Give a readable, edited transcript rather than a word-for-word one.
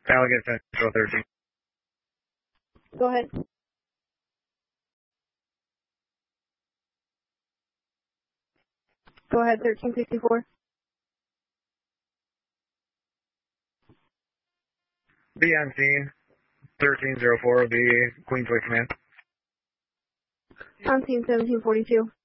Allegan Central 13. Go ahead. Go ahead, 1364. Be on scene. 1304 will be Queensway Command. On scene 1742.